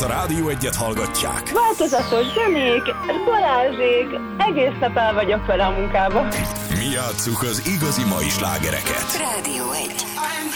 a Rádió Egyet hallgatják. Változatos zenék, Balázsék, egész nap el vagyok vele a munkába. Mi játsszuk az igazi mai slágereket. Rádió 1.